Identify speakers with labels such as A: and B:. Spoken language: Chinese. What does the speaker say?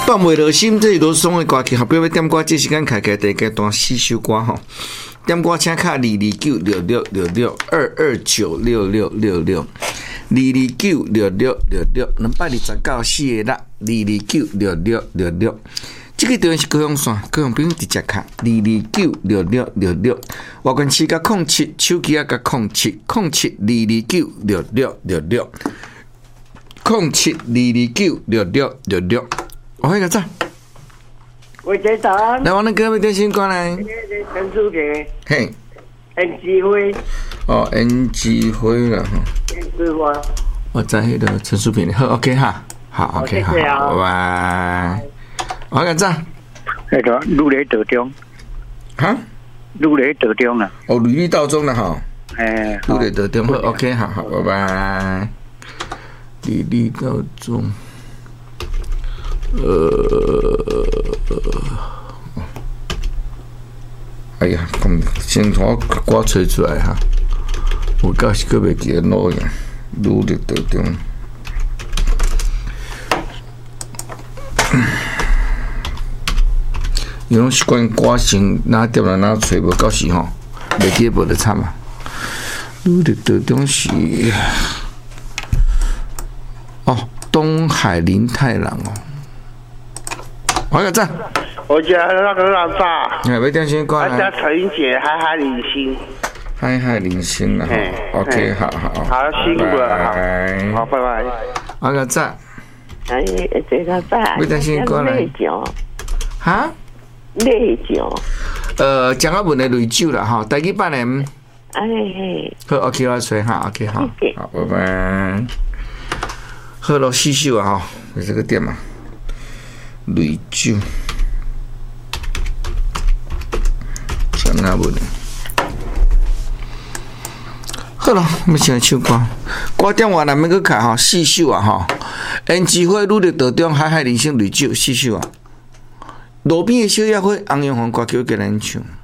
A: 放袂落心，这是罗松的歌曲，后边要点歌，这时间开第一阶段4首歌吼。点歌请卡22966229922296622，2296622，2296666，这个电是高雄线，高雄朋友直接卡2296666，外关市甲07，手机啊甲07，2296666，07，2296666，我迄个赞。
B: 喂，队长，
A: 来，我那个要电信过来。
B: 陈书记，
A: 嘿，
B: 恩基辉，
A: 哦，恩基辉了哈。
B: 是我。
A: 我知迄个陈淑萍，好 ，OK 哈，好 ，OK 好，拜拜。我个赞。
B: 那个陆雷德中。
A: 哈？
B: 陆雷德中了。
A: 哦，履历道中了哈。
B: 哎，
A: 陆雷德中好 ，OK 好，好，拜拜。履历道中。哎呀，先从我吹出来哈，我到时个袂记得录呀，努力当中。伊拢习惯歌先哪点来哪吹，无到时吼，袂记得无就惨啊。努力当中是哦，东海林太郎哦。我个赞，
B: 我家那个老大，
A: 要点先过来。
B: 我家陈姐海海领星，
A: 海海领星了哈。OK， 好好。
B: 好，辛苦了，好，拜拜。
A: 我个赞。
C: 哎，这个赞。
A: 要点先过来。哈？
C: 内酒。
A: 江阿文的雷酒了哈，第几版呢？
C: 哎嘿。
A: 好 ，OK， 我吹哈 ，OK 好，好，拜拜。喝了细秀啊哈，有这个店嘛。雷酒，像那不呢？好了，我们先唱歌。歌点话咱们去看哈，4首啊哈。恩智慧努力道中，海海人生雷酒4首啊。路边的小野花，红叶红歌曲给咱唱。